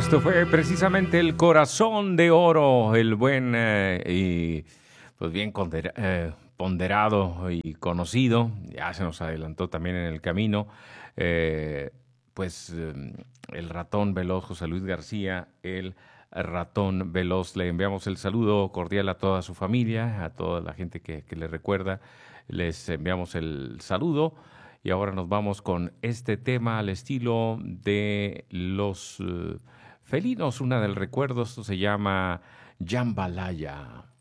Esto fue precisamente el Corazón de Oro, el buen y pues bien ponderado y conocido. Ya se nos adelantó también en el camino. eh, el ratón veloz, José Luis García, el ratón veloz. Le enviamos el saludo cordial a toda su familia, a toda la gente que le recuerda. Les enviamos el saludo. Y ahora nos vamos con este tema al estilo de los felinos, una del recuerdo. Esto se llama Jambalaya.